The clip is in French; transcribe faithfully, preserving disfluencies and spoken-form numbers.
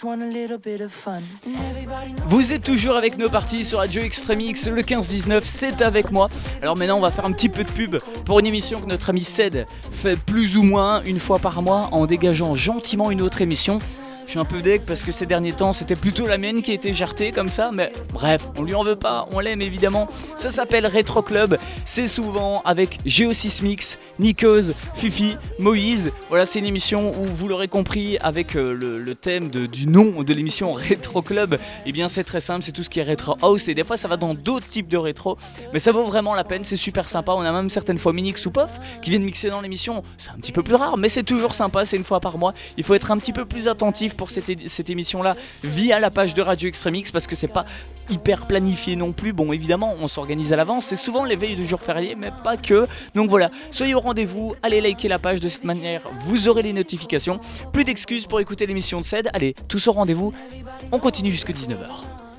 Vous êtes toujours avec nos parties sur Radio Extremix, le quinze dix-neuf, c'est avec moi. Alors maintenant on va faire un petit peu de pub pour une émission que notre ami Ced fait plus ou moins une fois par mois en dégageant gentiment une autre émission. Je suis un peu deg parce que ces derniers temps c'était plutôt la mienne qui était jartée comme ça, mais bref, on lui en veut pas, on l'aime évidemment. Ça s'appelle Retro Club, c'est souvent avec Geosysmix, Nikos, Fifi, Moïse. Voilà, c'est une émission où vous l'aurez compris avec euh, le, le thème de, du nom de l'émission Retro Club. Et bien c'est très simple, c'est tout ce qui est Retro House et des fois ça va dans d'autres types de rétro, mais ça vaut vraiment la peine, c'est super sympa. On a même certaines fois Minix ou Pof qui viennent mixer dans l'émission, c'est un petit peu plus rare mais c'est toujours sympa, c'est une fois par mois. Il faut être un petit peu plus attentif pour cette, é- cette émission là via la page de Radio Extremix parce que c'est pas hyper planifié non plus. Bon évidemment on s'organise à l'avance, c'est souvent les veilles de jours fériés mais pas que, donc voilà, soyez au rendez-vous, allez liker la page, de cette manière vous aurez les notifications. Plus d'excuses pour écouter l'émission de Ced, allez tous au rendez-vous, on continue jusqu'à dix-neuf heures.